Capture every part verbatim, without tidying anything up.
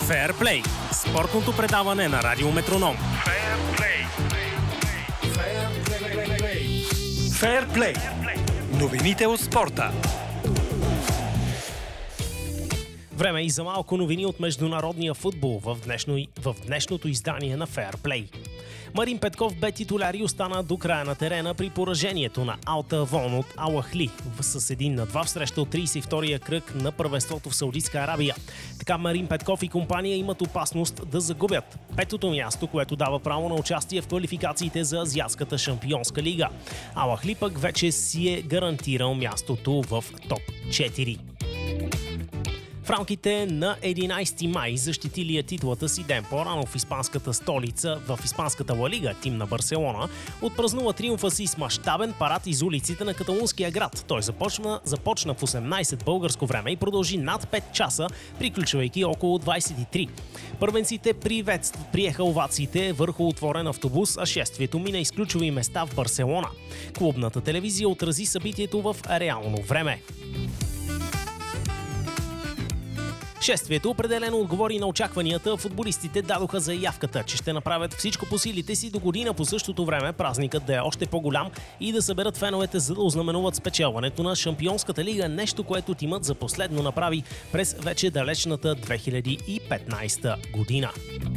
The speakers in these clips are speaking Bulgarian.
Феърплей – спортното предаване на Радио Метроном. Феърплей. Новините от спорта. Време и за малко новини от международния футбол в, днешно, в днешното издание на Феърплей. Марин Петков бе титуляр и остана до края на терена при поражението на Алта Вон от Ал Ахли с един на два в среща от тридесет и втория кръг на първенството в Саудитска Арабия. Така Марин Петков и компания имат опасност да загубят петото място, което дава право на участие в квалификациите за Азиатската шампионска лига. Ал Ахли пък вече си е гарантирал мястото в топ четири. В рамките на единайсети май защитилия титлата си ден по-рано в испанската столица, в испанската Ла Лига, тим на Барселона, отпразнува триумфа си с мащабен парад из улиците на каталунския град. Той започна, започна в осемнайсет българско време и продължи над пет часа, приключвайки около двайсет и три. Първенците приеха овациите върху отворен автобус, а шествието мина из ключови места в Барселона. Клубната телевизия отрази събитието в реално време. Шествието определено отговори на очакванията. Футболистите дадоха заявката, че ще направят всичко по силите си до година по същото време празникът да е още по-голям и да съберат феновете, за да ознаменуват спечелването на Шампионската лига, нещо, което тимът за последно направи през вече далечната две хиляди и петнайсета година.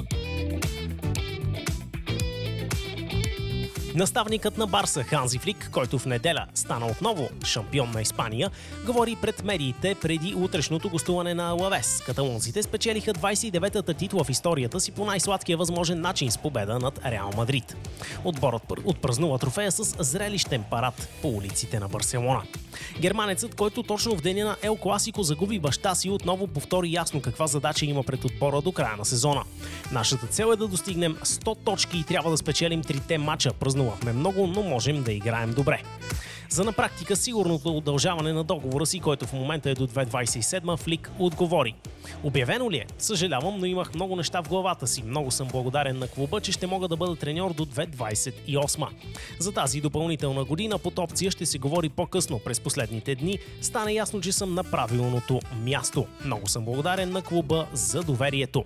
Наставникът на Барса Ханзи Флик, който в неделя стана отново шампион на Испания, говори пред медиите преди утрешното гостуване на Алавес. Каталонците спечелиха двайсет и деветата титла в историята си по най-сладкия възможен начин с победа над Реал Мадрид. Отборът отпразнува трофея с зрелищен парад по улиците на Барселона. Германецът, който точно в деня на Ел Класико загуби баща си, отново повтори ясно каква задача има пред отбора до края на сезона. Нашата цел е да достигнем сто точки и трябва да спечелим трите мача. Празнувахме много, но можем да играем добре. За на практика сигурното удължаване на договора си, който в момента е до две хиляди двайсет и седма, Флик отговори: обявено ли е? Съжалявам, но имах много неща в главата си. Много съм благодарен на клуба, че ще мога да бъда треньор до две хиляди двайсет и осма. За тази допълнителна година под опция ще се говори по-късно. През последните дни стана ясно, че съм на правилното място. Много съм благодарен на клуба за доверието.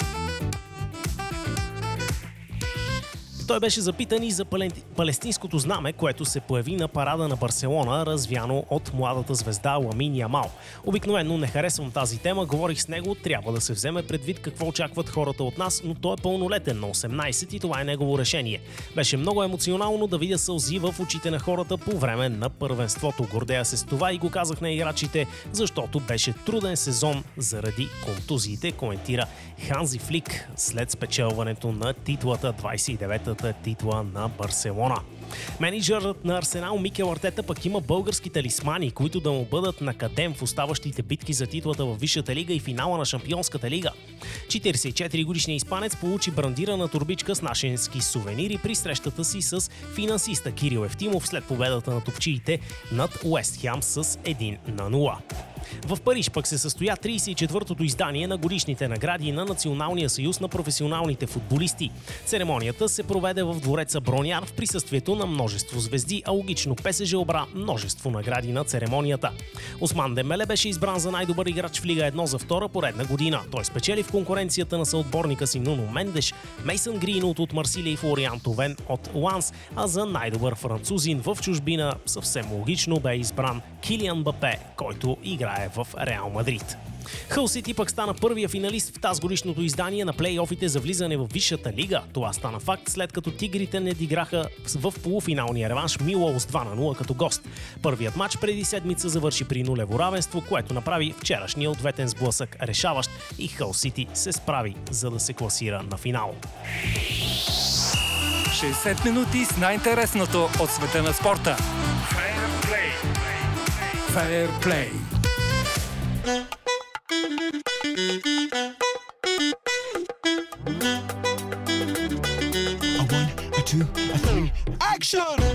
Той беше запитан и за палестинското знаме, което се появи на парада на Барселона, развяно от младата звезда Ламин Ямал. Обикновено не харесвам тази тема, говорих с него, трябва да се вземе предвид какво очакват хората от нас, но той е пълнолетен на осемнайсет и това е негово решение. Беше много емоционално да видя сълзи в очите на хората по време на първенството. Гордея се с това и го казах на играчите, защото беше труден сезон заради контузиите, коментира Ханзи Флик след спечелването на титлата, двайсет и деветата титла на Барселона. Менеджерът на Арсенал Микел Артета пък има български талисмани, които да му бъдат накадем в оставащите битки за титлата във Висшата лига и финала на Шампионската лига. четирийсет и четири годишният испанец получи брандирана турбичка с нашенски сувенири при срещата си с финансиста Кирил Евтимов след победата на топчиите над Уест Хем с един на нула. В Париж пък се състоя трийсет и четвъртото издание на годишните награди на Националния съюз на професионалните футболисти. Церемонията се проведе в двореца Броняр в присъствието на множество звезди, а логично ПСЖ обра множество награди на церемонията. Осман Дембеле беше избран за най-добър играч в Лига едно за втора поредна година. Той спечели в конкуренцията на съотборника си Нуно Мендеш, Мейсън Гринвуд от Марсилия и Флориан Товен от Ланс, а за най-добър французин в чужбина съвсем логично бе избран Килиан Мбапе, който играе в Реал Мадрид. Хъл Сити пък стана първия финалист в тазгодишното издание на плейофите за влизане в Висшата лига. Това стана факт, след като тигрите не диграха в полуфиналния реванш Милоу с два на нула като гост. Първият матч преди седмица завърши при нулево равенство, което направи вчерашния ответен сблъсък решаващ и Хъл Сити се справи, за да се класира на финал. шейсет минути с най-интересното от света на спорта. Феърплей. A one, a two, a three, action!